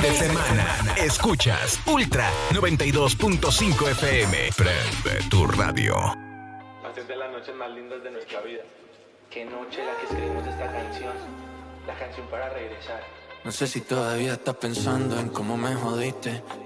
de semana. Escuchas Ultra 92.5 FM. Prende tu radio. Hacer de las noches más lindas de nuestra vida. Qué noche la que escribimos esta canción. La canción para regresar. No sé si todavía estás pensando en cómo me jodiste.